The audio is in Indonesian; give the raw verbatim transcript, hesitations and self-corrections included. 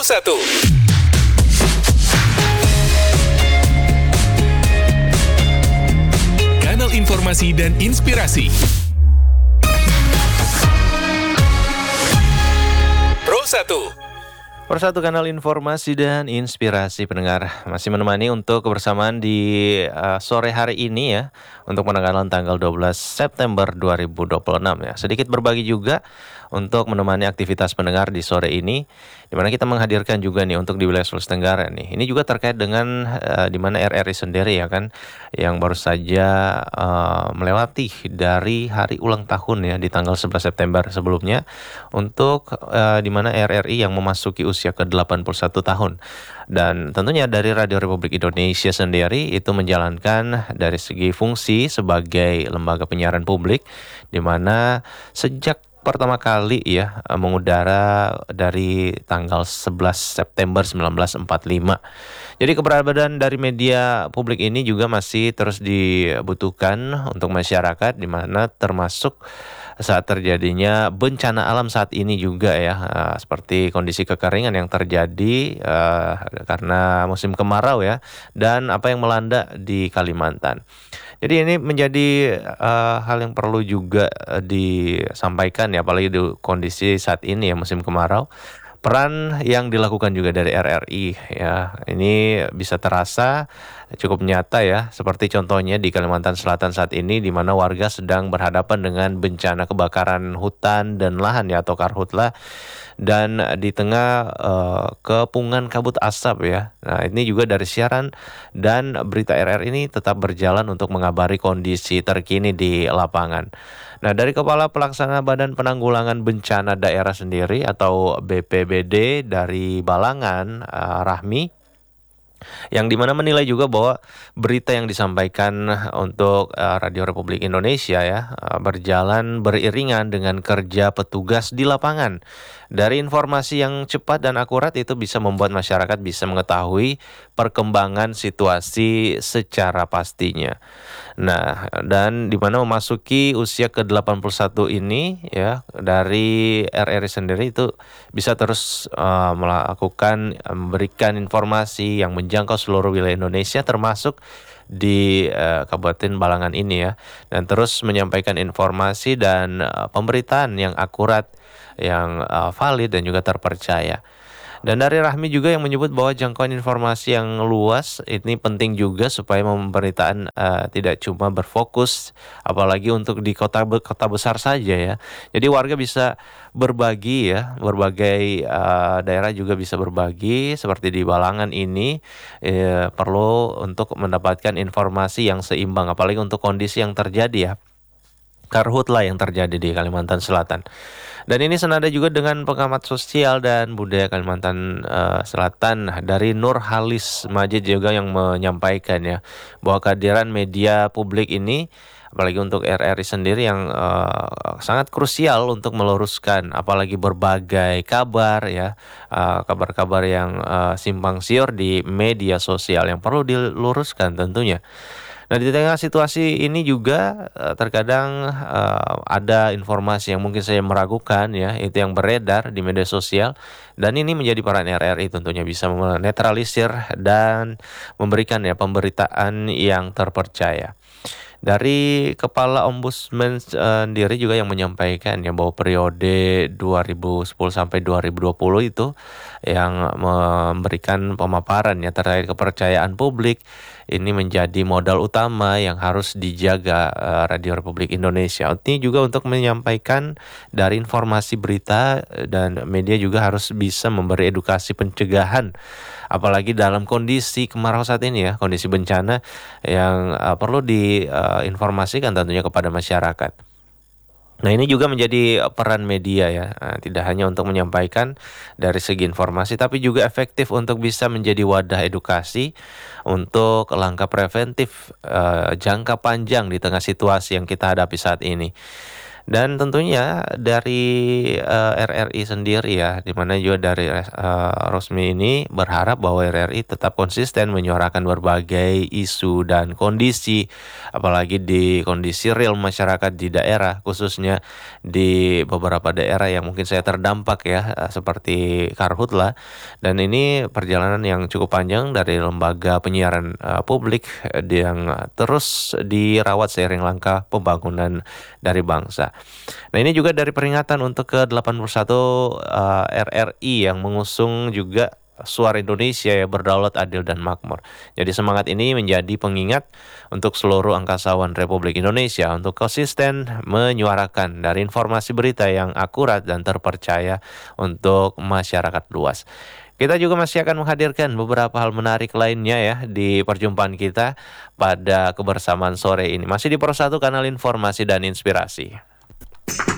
satu. Kanal informasi dan inspirasi. Pro satu. Pro satu, kanal informasi dan inspirasi pendengar, masih menemani untuk kebersamaan di uh, sore hari ini ya, untuk penanggalan tanggal dua belas September dua ribu dua puluh enam ya. Sedikit berbagi juga untuk menemani aktivitas pendengar di sore ini, di mana kita menghadirkan juga nih untuk di wilayah Sulawesi Tenggara nih. Ini juga terkait dengan uh, di mana R R I sendiri ya kan, yang baru saja uh, melewati dari hari ulang tahun ya di tanggal sebelas September sebelumnya, untuk uh, di mana R R I yang memasuki usia ke delapan puluh satu tahun. Dan tentunya dari Radio Republik Indonesia sendiri itu menjalankan dari segi fungsi sebagai lembaga penyiaran publik, di mana sejak pertama kali ya mengudara dari tanggal sebelas September seribu sembilan ratus empat puluh lima. Jadi keberadaan dari media publik ini juga masih terus dibutuhkan untuk masyarakat, di mana termasuk saat terjadinya bencana alam saat ini juga ya, uh, seperti kondisi kekeringan yang terjadi uh, karena musim kemarau ya, dan apa yang melanda di Kalimantan. Jadi ini menjadi uh, hal yang perlu juga uh, disampaikan ya, apalagi di kondisi saat ini ya musim kemarau. Peran yang dilakukan juga dari R R I ya, ini bisa terasa cukup nyata ya, seperti contohnya di Kalimantan Selatan saat ini, di mana warga sedang berhadapan dengan bencana kebakaran hutan dan lahan ya, atau karhutla, dan di tengah uh, kepungan kabut asap ya. Nah, ini juga dari siaran dan berita R R I ini tetap berjalan untuk mengabari kondisi terkini di lapangan. Nah, dari Kepala Pelaksana Badan Penanggulangan Bencana Daerah sendiri atau B P B D dari Balangan, uh, Rahmi, yang dimana menilai juga bahwa berita yang disampaikan untuk uh, Radio Republik Indonesia ya uh, berjalan beriringan dengan kerja petugas di lapangan. Dari informasi yang cepat dan akurat itu bisa membuat masyarakat bisa mengetahui perkembangan situasi secara pastinya. Nah, dan di mana memasuki usia ke delapan puluh satu ini ya, dari R R I sendiri itu bisa terus uh, melakukan memberikan informasi yang menjangkau seluruh wilayah Indonesia, termasuk di uh, Kabupaten Balangan ini ya, dan terus menyampaikan informasi dan uh, pemberitaan yang akurat, yang uh, valid dan juga terpercaya. Dan dari Rahmi juga yang menyebut bahwa jangkauan informasi yang luas ini penting juga supaya pemberitaan uh, tidak cuma berfokus apalagi untuk di kota kota besar saja ya. Jadi warga bisa berbagi ya, berbagai uh, daerah juga bisa berbagi, seperti di Balangan ini eh, perlu untuk mendapatkan informasi yang seimbang, apalagi untuk kondisi yang terjadi ya, karhutla yang terjadi di Kalimantan Selatan. Dan ini senada juga dengan pengamat sosial dan budaya Kalimantan uh, Selatan dari Nurhalis Majid juga yang menyampaikan ya, bahwa kehadiran media publik ini apalagi untuk R R I sendiri yang uh, sangat krusial untuk meluruskan apalagi berbagai kabar ya, uh, kabar-kabar yang uh, simpang siur di media sosial yang perlu diluruskan tentunya. Nah, di tengah situasi ini juga uh, terkadang uh, ada informasi yang mungkin saya meragukan ya, itu yang beredar di media sosial, dan ini menjadi peran R R I tentunya bisa menetralisir dan memberikan ya pemberitaan yang terpercaya. Dari Kepala Ombudsman sendiri juga yang menyampaikan ya, bahwa periode dua ribu sepuluh sampai dua ribu dua puluh itu yang memberikan pemaparan ya terkait kepercayaan publik, ini menjadi modal utama yang harus dijaga uh, Radio Republik Indonesia. Ini juga untuk menyampaikan dari informasi berita, dan media juga harus bisa memberi edukasi pencegahan, apalagi dalam kondisi kemarau saat ini ya, kondisi bencana yang uh, perlu diinformasikan uh, tentunya kepada masyarakat. Nah, ini juga menjadi peran media ya, nah, tidak hanya untuk menyampaikan dari segi informasi, tapi juga efektif untuk bisa menjadi wadah edukasi untuk langkah preventif uh, jangka panjang di tengah situasi yang kita hadapi saat ini. Dan tentunya dari uh, R R I sendiri ya, di mana juga dari uh, Rosmi ini berharap bahwa R R I tetap konsisten menyuarakan berbagai isu dan kondisi, apalagi di kondisi real masyarakat di daerah, khususnya di beberapa daerah yang mungkin saya terdampak ya, uh, seperti Karhutla. Dan ini perjalanan yang cukup panjang dari lembaga penyiaran uh, publik uh, yang terus dirawat seiring langkah pembangunan dari bangsa. Nah, ini juga dari peringatan untuk ke delapan puluh satu uh, R R I yang mengusung juga Suara Indonesia ya, berdaulat, adil, dan makmur. Jadi semangat ini menjadi pengingat untuk seluruh angkasawan Republik Indonesia untuk konsisten menyuarakan dari informasi berita yang akurat dan terpercaya untuk masyarakat luas. Kita juga masih akan menghadirkan beberapa hal menarik lainnya ya di perjumpaan kita pada kebersamaan sore ini. Masih di Pro satu Kanal Informasi dan Inspirasi.